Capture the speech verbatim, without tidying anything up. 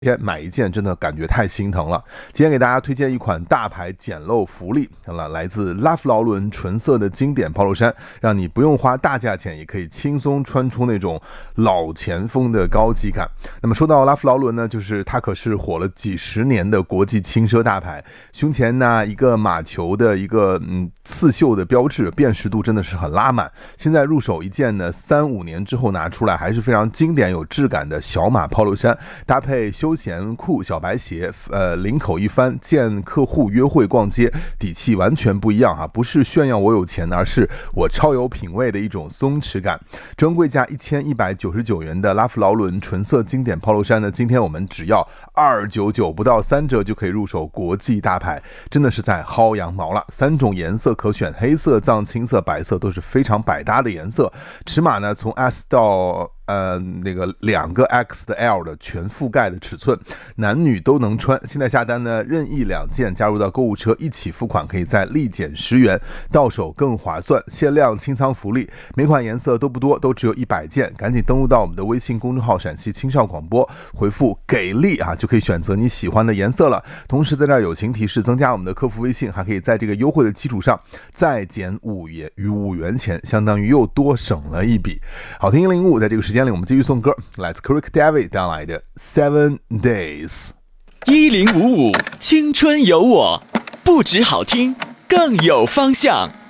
天买一件真的感觉太心疼了。今天给大家推荐一款大牌捡漏福利，来自拉夫劳伦纯色的经典 Polo 衫，让你不用花大价钱也可以轻松穿出那种老前锋的高级感。那么说到拉夫劳伦呢，就是它可是火了几十年的国际轻奢大牌，胸前呢一个马球的一个嗯刺绣的标志，辨识度真的是很拉满。现在入手一件呢，三五年之后拿出来还是非常经典有质感的小码 Polo 衫，搭配休闲裤、小白鞋，呃，领口一翻，见客户约会逛街，底气完全不一样哈，不是炫耀我有钱，而是我超有品味的一种松弛感。专柜价一千一百九十九元的拉夫劳伦纯色经典 Polo 衫呢，今天我们只要二九九，不到三折就可以入手国际大牌，真的是在薅羊毛了。三种颜色可选，黑色、藏青色、白色都是非常百搭的颜色。尺码呢，从 S 到呃，那个两个 X 的 L 的全覆盖的尺寸，男女都能穿。现在下单呢，任意两件加入到购物车一起付款，可以再立减十元，到手更划算。限量清仓福利，每款颜色都不多，都只有一百件，赶紧登录到我们的微信公众号陕西青少广播，回复给力啊，就可以选择你喜欢的颜色了。同时在这儿友情提示，增加我们的客服微信，还可以在这个优惠的基础上再减五元与五元钱，相当于又多省了一笔。好听一零五，在这个时间里我们继续送歌，来自 Crick David 带来的 Seven Days。 一零五五青春有我，不止好听，更有方向。